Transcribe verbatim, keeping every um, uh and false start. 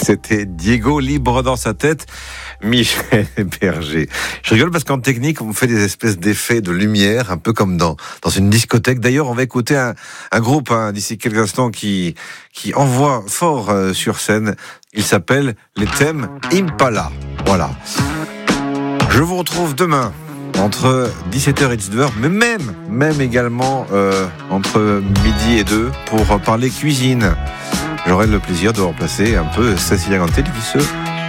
C'était Diego libre dans sa tête, Michel Berger. Je rigole parce qu'en technique, on fait des espèces d'effets de lumière, un peu comme dans, dans une discothèque. D'ailleurs, on va écouter un, un groupe hein, d'ici quelques instants qui, qui envoie fort euh, sur scène. Il s'appelle les Thèmes Impala. Voilà. Je vous retrouve demain entre dix-sept heures et dix-neuf heures, mais même, même également euh, entre midi et deux pour parler cuisine. J'aurai le plaisir de remplacer un peu Cécilia Gantel qui se